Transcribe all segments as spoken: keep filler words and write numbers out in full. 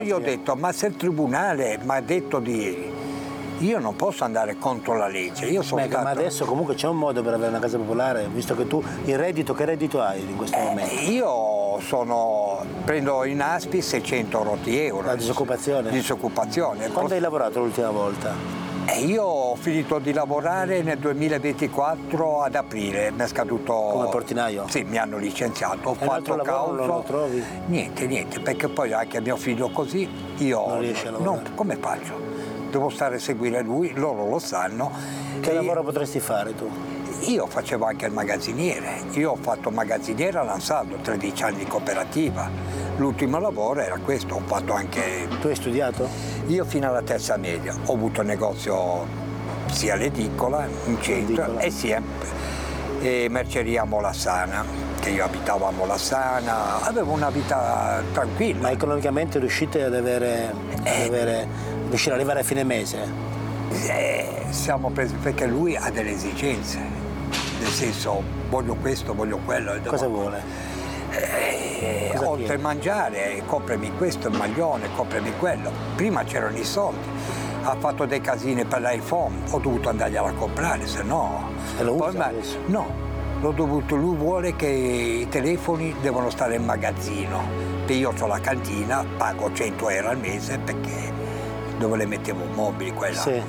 Io ho detto, ma se il tribunale mi ha detto di... Io non posso andare contro la legge. Io sono Beh, stato... Ma adesso comunque c'è un modo per avere una casa popolare, visto che tu il reddito, che reddito hai in questo Eh, momento? io sono... prendo in A S P I seicento rotti euro. La disoccupazione? Disoccupazione. Quando hai lavorato l'ultima volta? E io ho finito di lavorare nel duemilaventiquattro ad aprile, mi è scaduto... Come portinaio? Sì, mi hanno licenziato, ho E un altro fatto lavoro causa. non lo trovi? Niente, niente, perché poi anche mio figlio così, io... Non riesci a lavorare? No, come faccio? Devo stare a seguire lui, loro lo sanno. Che E lavoro potresti fare tu? Io facevo anche il magazziniere, io ho fatto magazziniere a Lansaldo, tredici anni di cooperativa. L'ultimo lavoro era questo, ho fatto anche... Tu hai studiato? Io fino alla terza media, ho avuto un negozio sia all'edicola, in centro, Edicola. e sia e merceria a Molassana, che io abitavo a Molassana, avevo una vita tranquilla. Ma economicamente riuscite ad avere, ad avere riuscire ad arrivare a fine mese? Eh, siamo presi perché lui ha delle esigenze, nel senso voglio questo, voglio quello. Cosa vuole? Eh, Cosa oltre chiede? a mangiare, coprimi questo, il maglione, coprimi quello. Prima c'erano i soldi, ha fatto dei casini per l'iPhone, ho dovuto andargliela a comprare, se no... E lo Poi, usa ma- adesso? No, l'ho dovuto, lui vuole che i telefoni devono stare in magazzino, che io ho la cantina, pago cento euro al mese perché dove le mettevo mobili quella. Sì.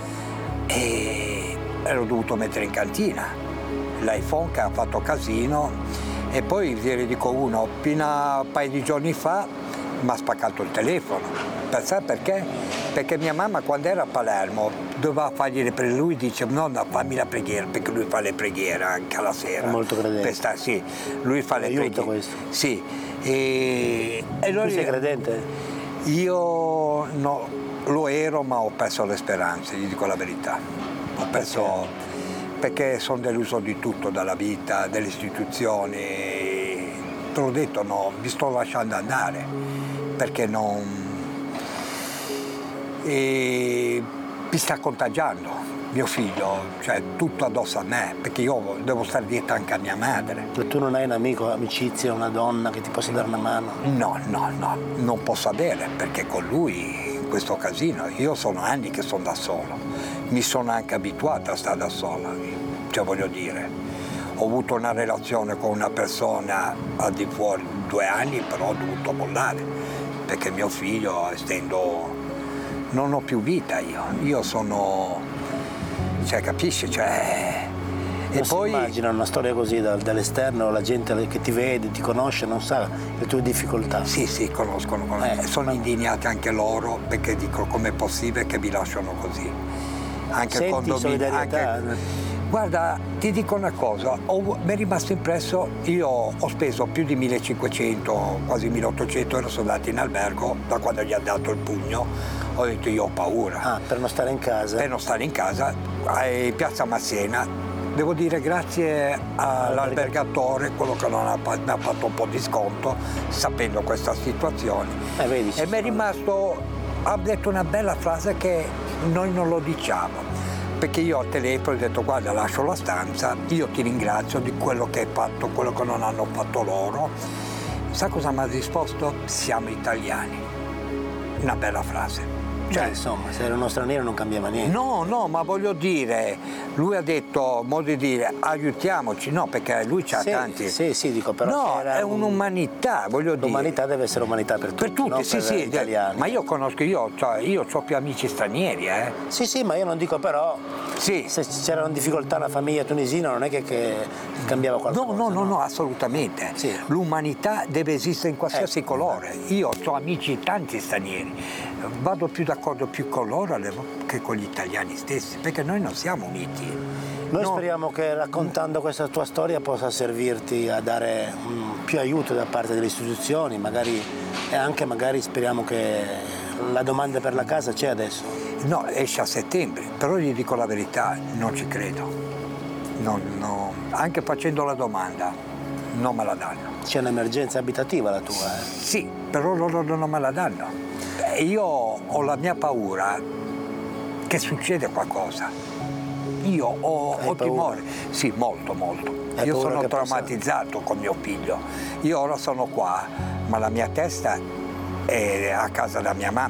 E l'ho dovuto mettere in cantina, l'iPhone che ha fatto casino. E poi vi dico uno, fino a un paio di giorni fa mi ha spaccato il telefono. Per sai perché? Perché mia mamma quando era a Palermo doveva fargli le preghiere, lui dice nonna fammi la preghiera, perché lui fa le preghiere anche alla sera. È molto credente. Per sta- sì, lui fa le Aiuta preghiere. questo. Sì. E, e allora Tu sei io- credente? Io no, lo ero ma ho perso le speranze, gli dico la verità. Ho perso... perché sono deluso di tutto, dalla vita, delle istituzioni. Te l'ho detto, no, mi sto lasciando andare, perché non... E mi sta contagiando mio figlio, cioè tutto addosso a me, perché io devo stare dietro anche a mia madre. E tu non hai un amico, amicizia, una donna che ti possa dare una mano? No, no, no, non posso avere, perché con lui in questo casino, io sono anni che sono da solo, mi sono anche abituato a stare da sola, cioè voglio dire, ho avuto una relazione con una persona al di fuori due anni, però ho dovuto mollare, perché mio figlio, essendo, non ho più vita io, io sono, cioè capisci, cioè... Non E si poi immagina una storia così da- dall'esterno, la gente che ti vede, ti conosce, non sa le tue difficoltà. sì, sì, conoscono, conoscono. Eh, sono ma- indignati anche loro, perché dico com'è possibile che vi lasciano così. Anche il Senti condominio, solidarietà? anche... Guarda, ti dico una cosa, ho- mi è rimasto impresso, io ho speso più di millecinquecento, quasi milleottocento euro, sono andati in albergo, da quando gli ha dato il pugno, ho detto io ho paura. Ah, per non stare in casa? Per non stare in casa, a Piazza Massena, devo dire grazie all'albergatore, quello che non ha, fa- mi ha fatto un po' di sconto, sapendo questa situazione. Eh, vedi, ci E mi è sono- rimasto, ha detto una bella frase che noi non lo diciamo, perché io al telefono ho detto guarda lascio la stanza, io ti ringrazio di quello che hai fatto, quello che non hanno fatto loro. Sa cosa mi ha risposto? Siamo italiani. Una bella frase. Cioè, insomma, se era uno straniero non cambiava niente. No, no, ma voglio dire, lui ha detto, modo di dire, aiutiamoci, no, perché lui c'ha Sì, tanti... sì, sì, dico, però no, se era è un- un'umanità, voglio dire. L'umanità deve essere umanità per tutti, Per tutti, non sì, per sì, gli italiani. ma io conosco, io, cioè, io ho più amici stranieri, eh. Sì, sì, ma io non dico però, Sì. se c'era una difficoltà la famiglia tunisina non è che, che cambiava qualcosa. No, no, no, no, assolutamente. Sì. L'umanità deve esistere in qualsiasi Ecco. colore. Io ho amici tanti stranieri, vado più d'accordo più con loro che con gli italiani stessi, perché noi non siamo uniti. Noi No. speriamo che raccontando questa tua storia possa servirti a dare mm, più aiuto da parte delle istituzioni, magari, e anche magari speriamo che la domanda per la casa c'è adesso. No, esce a settembre, però gli dico la verità, non ci credo. Non, no. Anche facendo la domanda, non me la danno. C'è un'emergenza abitativa la tua, eh? Sì, però loro non me la danno. E io ho la mia paura che succede qualcosa. Io ho, Hai ho paura? timore. Sì, molto, molto. Hai Io paura sono che possa- traumatizzato con mio figlio. Io ora sono qua, ma la mia testa è a casa da mia mamma.